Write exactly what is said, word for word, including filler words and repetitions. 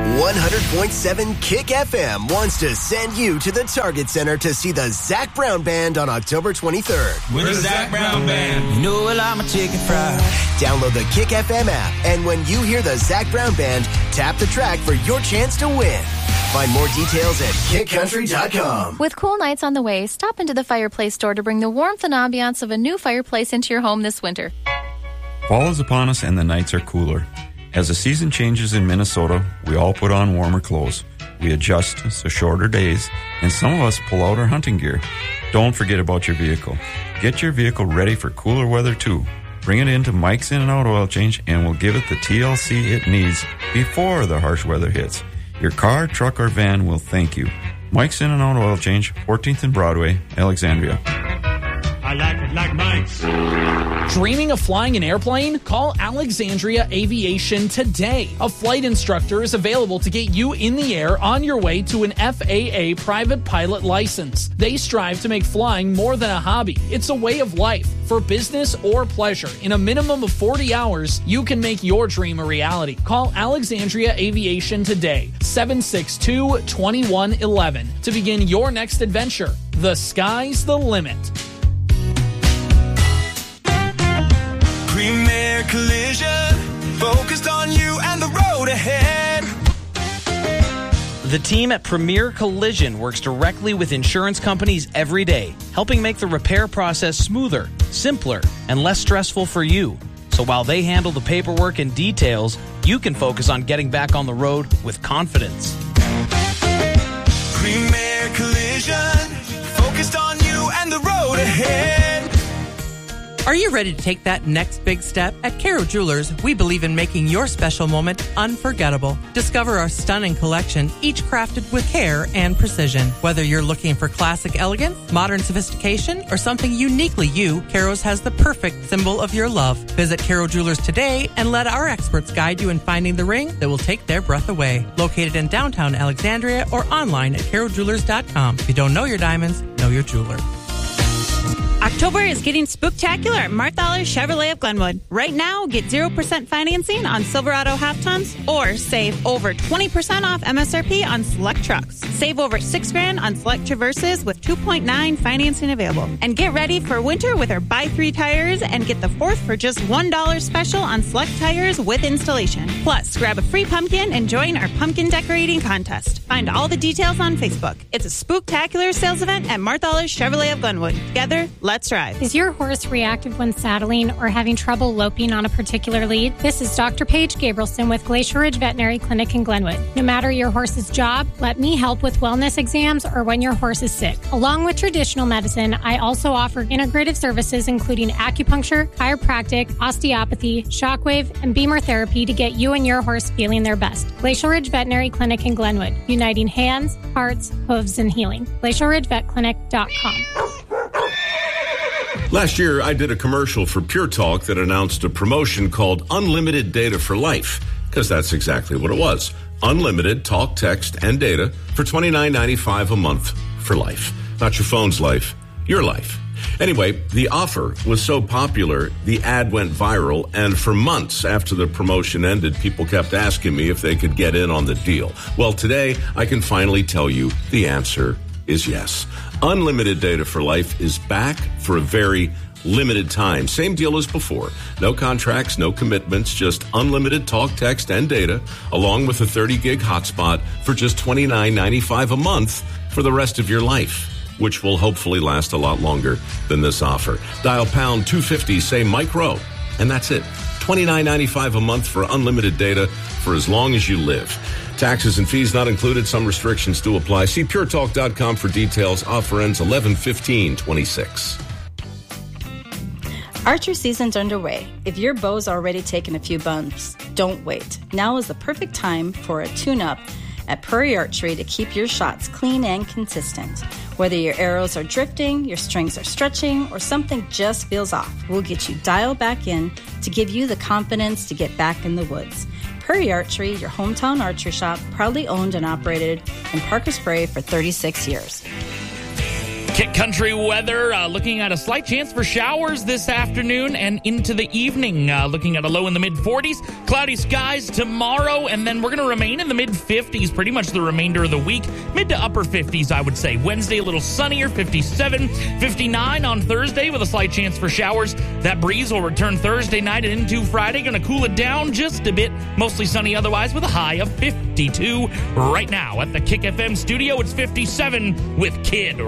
one hundred point seven Kick F M wants to send you to the Target Center to see the Zac Brown Band on October twenty-third. With the Zac Brown Band. You know well, I'm a chicken fry. Download the Kick F M app, and when you hear the Zac Brown Band, tap the track for your chance to win. Find more details at kick country dot com. With cool nights on the way, stop into the Fireplace store to bring the warmth and ambiance of a new fireplace into your home this winter. Fall is upon us and the nights are cooler. As the season changes in Minnesota, we all put on warmer clothes. We adjust to shorter days, and some of us pull out our hunting gear. Don't forget about your vehicle. Get your vehicle ready for cooler weather too. Bring it into Mike's In and Out Oil Change, and we'll give it the T L C it needs before the harsh weather hits. Your car, truck, or van will thank you. Mike's In and Out Oil Change, fourteenth and Broadway, Alexandria. I like it like Mike's. Dreaming of flying an airplane? Call Alexandria Aviation today. A flight instructor is available to get you in the air on your way to an F A A private pilot license. They strive to make flying more than a hobby. It's a way of life. For business or pleasure, in a minimum of forty hours, you can make your dream a reality. Call Alexandria Aviation today, seven six two, two one one one, to begin your next adventure. The sky's the limit. Premier Collision, focused on you and the road ahead. The team at Premier Collision works directly with insurance companies every day, helping make the repair process smoother, simpler, and less stressful for you. So while they handle the paperwork and details, you can focus on getting back on the road with confidence. Premier Collision, focused on you and the road ahead. Are you ready to take that next big step? At Caro Jewelers, we believe in making your special moment unforgettable. Discover our stunning collection, each crafted with care and precision. Whether you're looking for classic elegance, modern sophistication, or something uniquely you, Caro's has the perfect symbol of your love. Visit Caro Jewelers today and let our experts guide you in finding the ring that will take their breath away. Located in downtown Alexandria or online at caro jewelers dot com. If you don't know your diamonds, know your jeweler. October is getting spooktacular at Marthaler Chevrolet of Glenwood. Right now, get zero percent financing on Silverado half tons or save over twenty percent off M S R P on select trucks. Save over six grand on select Traverses with two point nine financing available. And get ready for winter with our buy three tires and get the fourth for just one dollar special on select tires with installation. Plus, grab a free pumpkin and join our pumpkin decorating contest. Find all the details on Facebook. It's a spooktacular sales event at Marthaler Chevrolet of Glenwood. Together, let's ride. Is your horse reactive when saddling or having trouble loping on a particular lead? This is Doctor Paige Gabrielson with Glacier Ridge Veterinary Clinic in Glenwood. No matter your horse's job, let me help with wellness exams or when your horse is sick. Along with traditional medicine, I also offer integrative services including acupuncture, chiropractic, osteopathy, shockwave, and Beamer therapy to get you and your horse feeling their best. Glacier Ridge Veterinary Clinic in Glenwood, uniting hands, hearts, hooves, and healing. glacier ridge vet clinic dot com. Last year, I did a commercial for Pure Talk that announced a promotion called Unlimited Data for Life, because that's exactly what it was. Unlimited talk, text, and data for twenty-nine ninety-five a month for life. Not your phone's life, your life. Anyway, the offer was so popular, the ad went viral, and for months after the promotion ended, people kept asking me if they could get in on the deal. Well, today, I can finally tell you the answer is yes. Unlimited Data for Life is back for a very limited time. Same deal as before. No contracts, no commitments, just unlimited talk, text, and data, along with a thirty gig hotspot for just twenty-nine ninety-five a month for the rest of your life, which will hopefully last a lot longer than this offer. Dial pound two fifty, say Mike Rowe, and that's it. twenty-nine ninety-five a month for unlimited data for as long as you live. Taxes and fees not included. Some restrictions do apply. See pure talk dot com for details. Offer ends eleven fifteen twenty-six. Archer season's underway. If your bow's already taken a few bumps, don't wait. Now is the perfect time for a tune-up at Prairie Archery to keep your shots clean and consistent. Whether your arrows are drifting, your strings are stretching, or something just feels off, we'll get you dialed back in to give you the confidence to get back in the woods. Prairie Archery, your hometown archery shop, proudly owned and operated in Parker Spray for thirty-six years. Kick Country weather, uh, looking at a slight chance for showers this afternoon and into the evening. Uh, looking at a low in the mid forties, cloudy skies tomorrow, and then we're going to remain in the mid fifties pretty much the remainder of the week. Mid to upper fifties, I would say. Wednesday, a little sunnier, fifty-seven, fifty-nine on Thursday with a slight chance for showers. That breeze will return Thursday night and into Friday. Going to cool it down just a bit. Mostly sunny otherwise with a high of fifty-two. Right now at the Kick F M studio, it's fifty-seven with Kid